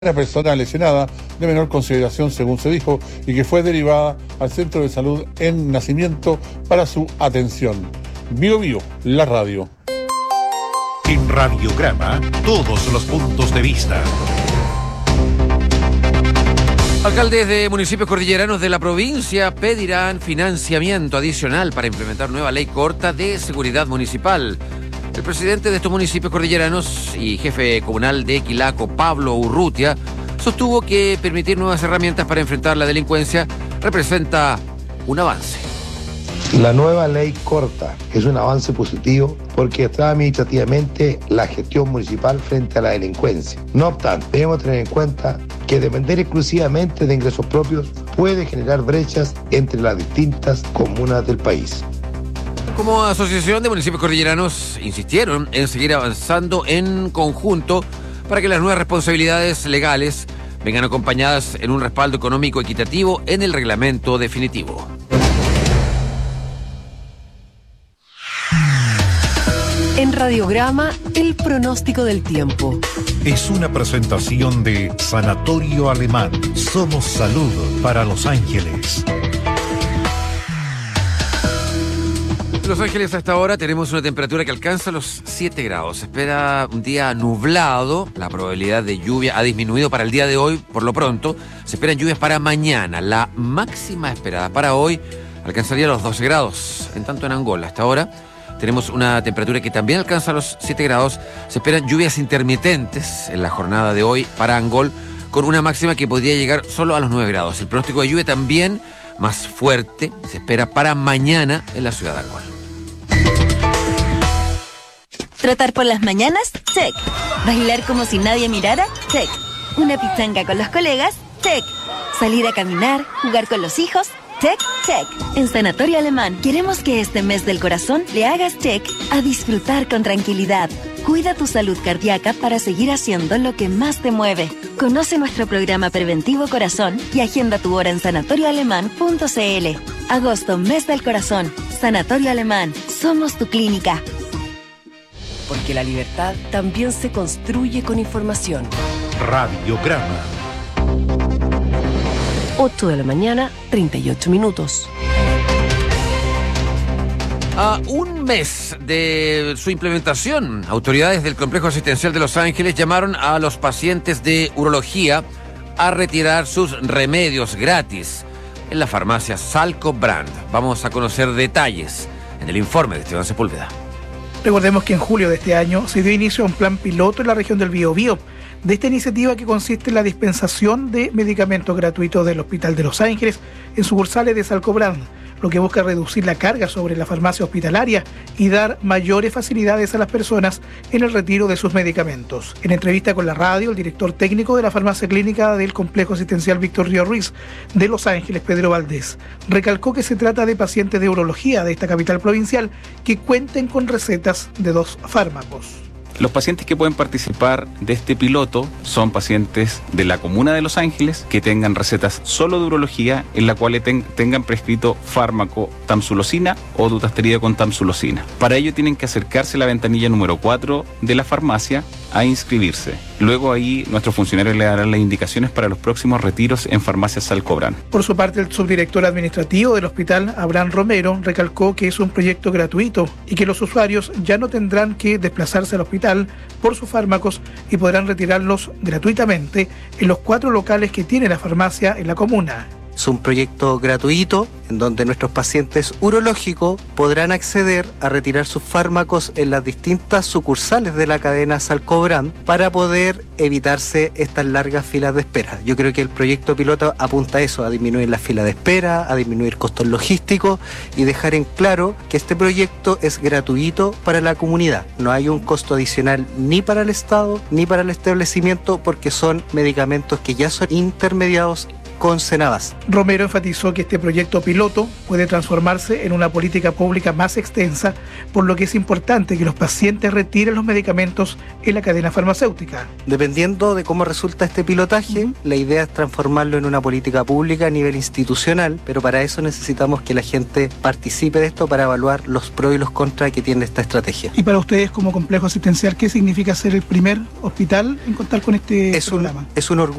Una persona lesionada de menor consideración, según se dijo, y que fue derivada al centro de salud en Nacimiento para su atención. Bio Bio, la radio. En Radiograma, todos los puntos de vista. Alcaldes de municipios cordilleranos de la provincia pedirán financiamiento adicional para implementar nueva ley corta de seguridad municipal. El presidente de estos municipios cordilleranos y jefe comunal de Quilaco, Pablo Urrutia, sostuvo que permitir nuevas herramientas para enfrentar la delincuencia representa un avance. La nueva ley corta es un avance positivo porque está administrativamente la gestión municipal frente a la delincuencia. No obstante, debemos tener en cuenta que depender exclusivamente de ingresos propios puede generar brechas entre las distintas comunas del país. Como Asociación de Municipios Cordilleranos insistieron en seguir avanzando en conjunto para que las nuevas responsabilidades legales vengan acompañadas en un respaldo económico equitativo en el reglamento definitivo. En Radiograma, el pronóstico del tiempo. Es una presentación de Sanatorio Alemán. Somos salud para Los Ángeles. En Los Ángeles, hasta ahora tenemos una temperatura que alcanza los 7 grados. Se espera un día nublado. La probabilidad de lluvia ha disminuido para el día de hoy, por lo pronto. Se esperan lluvias para mañana. La máxima esperada para hoy alcanzaría los 12 grados. En tanto, en Angola, hasta ahora tenemos una temperatura que también alcanza los 7 grados. Se esperan lluvias intermitentes en la jornada de hoy para Angol, con una máxima que podría llegar solo a los 9 grados. El pronóstico de lluvia también más fuerte se espera para mañana en la ciudad de Angol. Trotar por las mañanas, check. Bailar como si nadie mirara, check. Una pichanga con los colegas, check. Salir a caminar, jugar con los hijos, check, check. En Sanatorio Alemán queremos que este mes del corazón le hagas check a disfrutar con tranquilidad. Cuida tu salud cardíaca para seguir haciendo lo que más te mueve. Conoce nuestro programa preventivo Corazón y agenda tu hora en sanatorioalemán.cl. Agosto, mes del corazón. Sanatorio Alemán, somos tu clínica. Porque la libertad también se construye con información. Radiograma. 8 de la mañana, 38 minutos. A un mes de su implementación, autoridades del Complejo Asistencial de Los Ángeles llamaron a los pacientes de urología a retirar sus remedios gratis en la farmacia Salco Brand. Vamos a conocer detalles en el informe de Esteban Sepúlveda. Recordemos que en julio de este año se dio inicio a un plan piloto en la región del Biobío. De esta iniciativa, que consiste en la dispensación de medicamentos gratuitos del Hospital de Los Ángeles en sucursales de Salcobrand, lo que busca reducir la carga sobre la farmacia hospitalaria y dar mayores facilidades a las personas en el retiro de sus medicamentos. En entrevista con la radio, el director técnico de la farmacia clínica del Complejo Asistencial Víctor Río Ruiz de Los Ángeles, Pedro Valdés, recalcó que se trata de pacientes de urología de esta capital provincial que cuenten con recetas de 2 fármacos. Los pacientes que pueden participar de este piloto son pacientes de la comuna de Los Ángeles que tengan recetas solo de urología, en la cual tengan prescrito fármaco tamsulosina o dutasterida con tamsulosina. Para ello tienen que acercarse a la ventanilla número 4 de la farmacia a inscribirse. Luego ahí nuestros funcionarios le darán las indicaciones para los próximos retiros en farmacias Salcobrand. Por su parte, el subdirector administrativo del hospital, Abraham Romero, recalcó que es un proyecto gratuito y que los usuarios ya no tendrán que desplazarse al hospital por sus fármacos y podrán retirarlos gratuitamente en los 4 locales que tiene la farmacia en la comuna. Es un proyecto gratuito en donde nuestros pacientes urológicos podrán acceder a retirar sus fármacos en las distintas sucursales de la cadena Salcobrand para poder evitarse estas largas filas de espera. Yo creo que el proyecto piloto apunta a eso, a disminuir la fila de espera, a disminuir costos logísticos y dejar en claro que este proyecto es gratuito para la comunidad. No hay un costo adicional ni para el Estado ni para el establecimiento porque son medicamentos que ya son intermediados con Senabas. Romero enfatizó que este proyecto piloto puede transformarse en una política pública más extensa, por lo que es importante que los pacientes retiren los medicamentos en la cadena farmacéutica. Dependiendo de cómo resulta este pilotaje, la idea es transformarlo en una política pública a nivel institucional, pero para eso necesitamos que la gente participe de esto para evaluar los pros y los contras que tiene esta estrategia. Y para ustedes como complejo asistencial, ¿qué significa ser el primer hospital en contar con este programa? Es un orgullo